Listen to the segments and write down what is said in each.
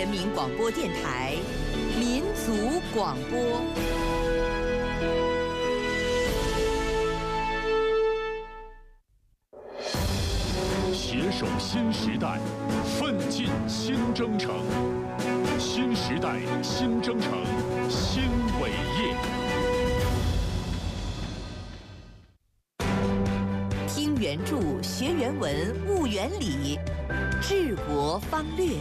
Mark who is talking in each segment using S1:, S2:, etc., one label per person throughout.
S1: 人民广播电台民族广播。
S2: 携手新时代，奋进新征程。新时代新征程，新伟业。
S1: 听原著，学原文，悟原理，治国方略。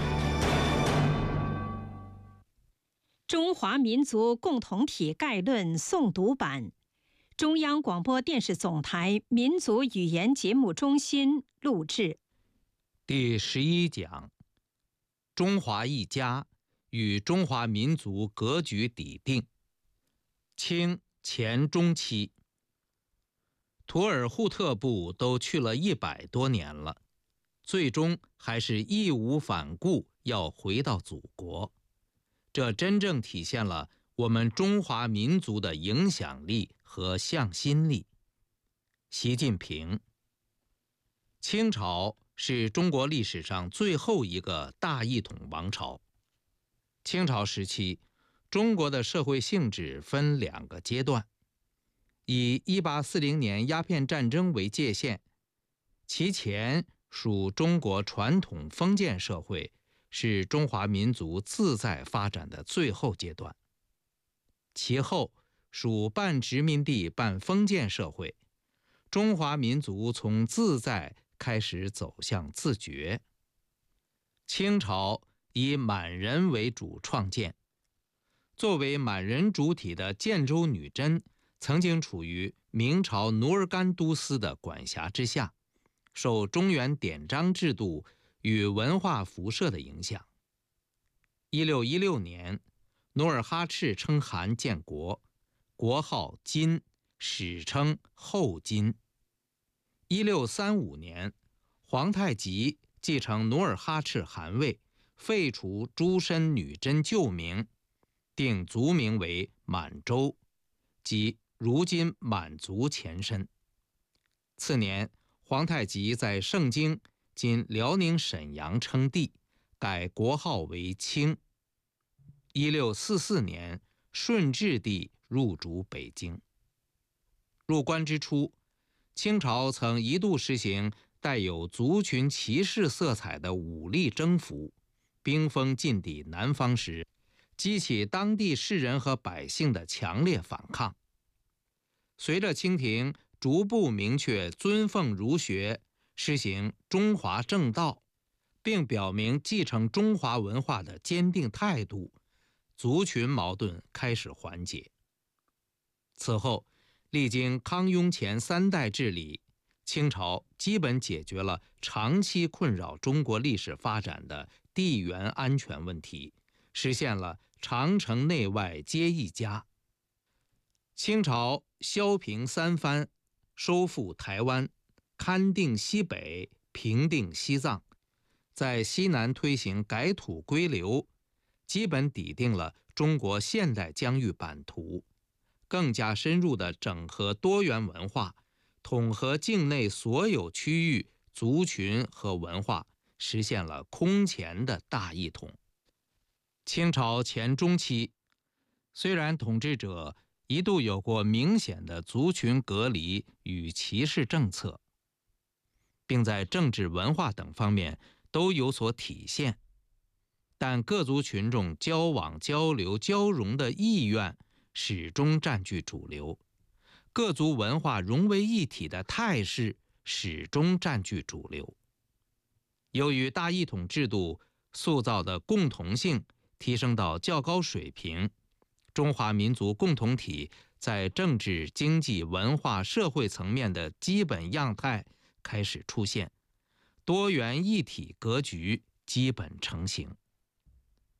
S3: 中华民族共同体概论诵读版，中央广播电视总台民族语言节目中心录制。
S4: 第11讲：中华一家与中华民族格局底定。清前中期，图尔扈特部都去了100多年了，最终还是义无反顾要回到祖国。这真正体现了我们中华民族的影响力和向心力。习近平。清朝是中国历史上最后一个大一统王朝。清朝时期，中国的社会性质分2个阶段，以1840年鸦片战争为界限，其前属中国传统封建社会，是中华民族自在发展的最后阶段。其后属半殖民地半封建社会，中华民族从自在开始走向自觉。清朝以满人为主创建，作为满人主体的建州女真曾经处于明朝努尔干都司的管辖之下，受中原典章制度与文化辐射的影响。1616年，努尔哈赤称汗建国，国号金，史称后金。1635年，皇太极继承努尔哈赤汗位，废除诸身女真旧名，定族名为满洲，即如今满族前身。次年，皇太极在盛京（今辽宁沈阳）称帝，改国号为清。1644年，顺治帝入主北京。入关之初，清朝曾一度实行带有族群歧视色彩的武力征服，兵锋进抵南方时，激起当地士人和百姓的强烈反抗。随着清廷逐步明确尊奉儒学，实行中华正道，并表明继承中华文化的坚定态度，族群矛盾开始缓解。此后，历经康雍乾3代治理，清朝基本解决了长期困扰中国历史发展的地缘安全问题，实现了长城内外皆一家。清朝削平三藩，收复台湾，勘定西北，平定西藏，在西南推行改土归流，基本拟定了中国现代疆域版图，更加深入地整合多元文化，统合境内所有区域、族群和文化，实现了空前的大一统。清朝前中期，虽然统治者一度有过明显的族群隔离与歧视政策，并在政治文化等方面都有所体现，但各族群众交往交流交融的意愿始终占据主流，各族文化融为一体的态势始终占据主流。由于大一统制度塑造的共同性提升到较高水平，中华民族共同体在政治、经济、文化、社会层面的基本样态开始出现，多元一体格局基本成型。